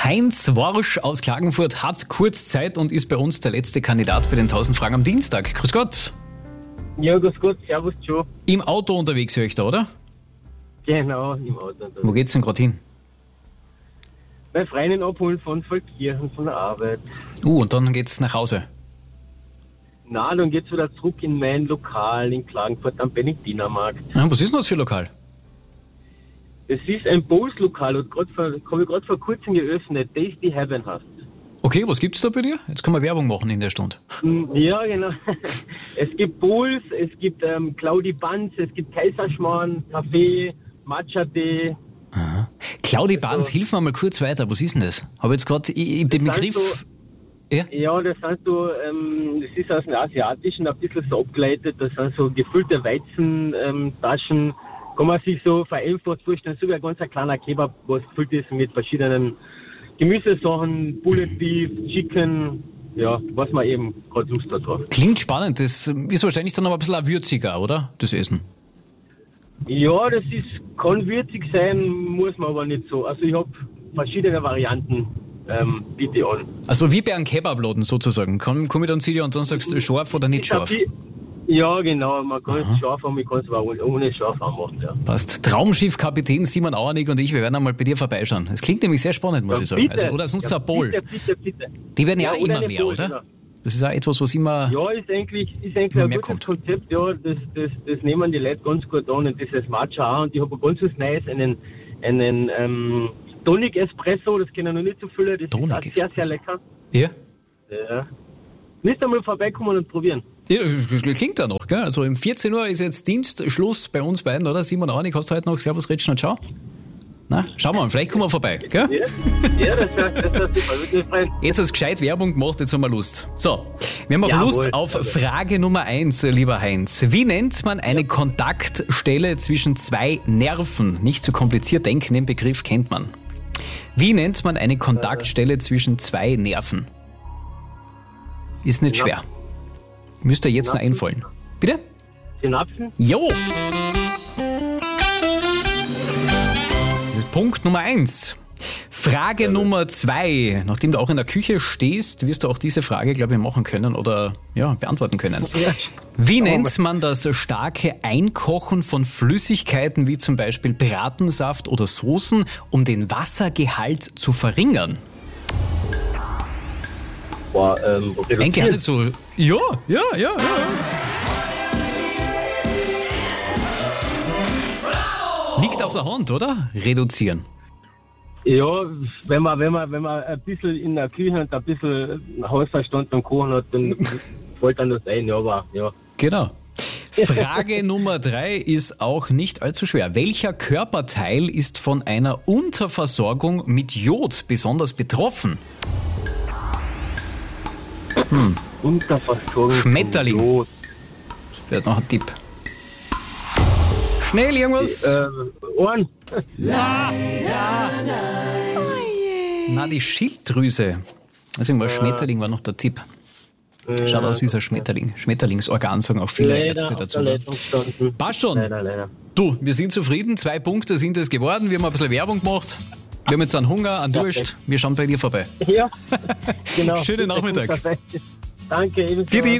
Heinz Worsch aus Klagenfurt hat kurz Zeit und ist bei uns der letzte Kandidat bei den 1000 Fragen am Dienstag. Grüß Gott. Ja, grüß Gott, servus Joe. Im Auto unterwegs höre ich da, oder? Genau, im Auto. Wo geht's denn gerade hin? Bei Freien abholen von Volkirchen, von der Arbeit. Und dann geht's nach Hause. Na, dann geht's wieder zurück in mein Lokal in Klagenfurt am Benediktinermarkt. Was ist denn das für ein Lokal? Das ist ein Bowls-Lokal und habe ich gerade vor kurzem geöffnet. Tasty Heaven heißt. Okay, was gibt's da bei dir? Jetzt kann man Werbung machen in der Stunde. Ja, genau. Es gibt Bowls, es gibt Claudi Buns, es gibt Kaiserschmarrn, Kaffee, Matcha-Tee. Aha. Claudi Buns, hilf mir mal kurz weiter. Was ist denn das? Habe jetzt gerade den Begriff... Ja, das sind so, das ist aus dem Asiatischen ein bisschen so abgeleitet. Das sind so gefüllte Weizentaschen. Kann man sich so vereinfacht vorstellen, so wie ein ganz kleiner Kebab, was gefüllt ist mit verschiedenen Gemüsesachen, Bullet Beef, Chicken, ja, was man eben gerade Lust hat drauf. Klingt spannend. Das ist wahrscheinlich dann aber ein bisschen würziger, oder? Das Essen. Ja, kann würzig sein, muss man aber nicht so. Also ich habe verschiedene Varianten, bitte an. Also wie bei einem Kebabladen sozusagen. Komm ich dann zu dir und dann sagst du scharf oder nicht scharf? Ja, genau. Man kann es scharf haben, man kann es aber ohne scharf anmachen. Ja. Passt. Traumschiff-Kapitän Simon Auernig und ich, wir werden einmal bei dir vorbeischauen. Es klingt nämlich sehr spannend, muss ich sagen. Bitte. Also, oder sonst ja, ein Bowl. Bitte. Die werden ja auch immer mehr, mehr, Bowl, oder? Genau. Das ist auch etwas, was immer... Ja, ist eigentlich ein gutes kommt. Konzept. Ja, das nehmen die Leute ganz gut an. Und dieses Matcha auch. Und ich habe ein ganz was Neues, einen Tonic Espresso, das kennen noch nicht so viele. Das ist auch sehr, sehr lecker. Ja? Ja. Müsst einmal vorbeikommen und probieren. Ja, klingt ja noch, gell? Also um 14 Uhr ist jetzt Dienstschluss bei uns beiden, oder? Simon Auernig, hast du heute noch Servus, Ritschen und Ciao? Na, schauen wir mal, vielleicht kommen wir vorbei, gell? Ja, das wäre super, würde mich freuen. Jetzt hast du gescheit Werbung gemacht, jetzt haben wir Lust. So, wir haben auch Lust auf Frage Nummer 1, lieber Heinz. Wie nennt man eine Kontaktstelle zwischen zwei Nerven? Nicht zu kompliziert denken, den Begriff kennt man. Wie nennt man eine Kontaktstelle zwischen zwei Nerven? Ist nicht schwer. Müsste jetzt noch einfallen. Bitte? Synapsen? Jo! Das ist Punkt Nummer 1. Frage Nummer 2. Nachdem du auch in der Küche stehst, wirst du auch diese Frage, glaube ich, machen können oder beantworten können. Wie nennt man das starke Einkochen von Flüssigkeiten wie zum Beispiel Bratensaft oder Soßen, um den Wassergehalt zu verringern? Boah, Denke nicht so. Ja. Liegt auf der Hand, oder? Reduzieren. Ja, wenn man ein bisschen in der Küche und ein bisschen Hausverstand beim Kochen hat, dann fällt dann das ein, aber ja. Genau. Frage Nummer 3 ist auch nicht allzu schwer. Welcher Körperteil ist von einer Unterversorgung mit Jod besonders betroffen? Unterversorgung. Schmetterling. Das wäre noch ein Tipp. Schnell irgendwas. Ohren. Na, die Schilddrüse. Also irgendwas Schmetterling war noch der Tipp. Schaut aus wie so ein Schmetterling. Schmetterlingsorgan sagen auch viele Ärzte dazu. Passt schon. Leider. Du, wir sind zufrieden. 2 Punkte sind es geworden. Wir haben ein bisschen Werbung gemacht. Wir haben jetzt einen Hunger, einen Durst. Wir schauen bei dir vorbei. Ja, genau. Schönen Nachmittag. Danke, ebenso. Für die.